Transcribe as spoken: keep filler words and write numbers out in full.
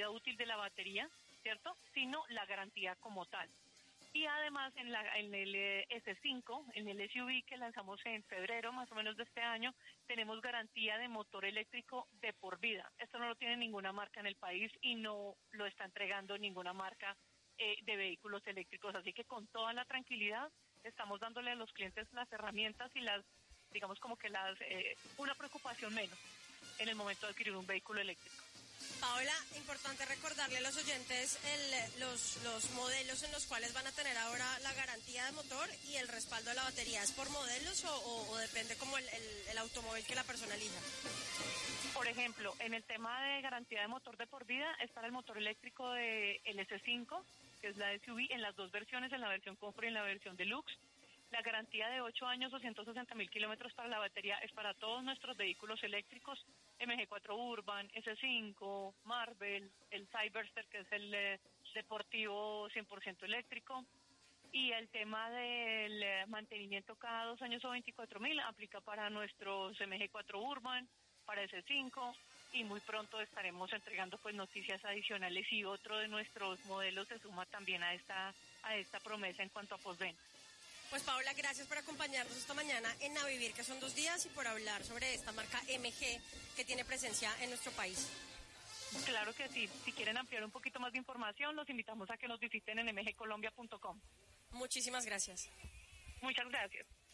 vida útil de la batería, ¿cierto? Sino la garantía como tal. Y además en, la, en el ese cinco, en el S U V que lanzamos en febrero más o menos de este año, tenemos garantía de motor eléctrico de por vida. Esto no lo tiene ninguna marca en el país y no lo está entregando ninguna marca eh, de vehículos eléctricos. Así que con toda la tranquilidad estamos dándole a los clientes las herramientas y las, digamos como que las, eh, una preocupación menos en el momento de adquirir un vehículo eléctrico. Paola, importante recordarle a los oyentes el, los, los modelos en los cuales van a tener ahora la garantía de motor y el respaldo de la batería. ¿Es por modelos o, o, o depende como el, el, el automóvil que la persona elija? Por ejemplo, en el tema de garantía de motor de por vida es para el motor eléctrico de el ese cinco, que es la S U V, en las dos versiones, en la versión Comfort y en la versión Deluxe. La garantía de ocho años o ciento sesenta mil kilómetros para la batería es para todos nuestros vehículos eléctricos, eme ge cuatro Urban, ese cinco, Marvel, el Cyberster, que es el eh, deportivo cien por ciento eléctrico. Y el tema del eh, mantenimiento cada dos años o veinticuatro mil aplica para nuestros eme ge cuatro Urban, para ese cinco, y muy pronto estaremos entregando pues noticias adicionales y otro de nuestros modelos se suma también a esta, a esta promesa en cuanto a postventa. Pues Paola, gracias por acompañarnos esta mañana en A Vivir, que son dos días, y por hablar sobre esta marca eme ge que tiene presencia en nuestro país. Claro que sí. Si quieren ampliar un poquito más de información, los invitamos a que nos visiten en eme ge colombia punto com. Muchísimas gracias. Muchas gracias.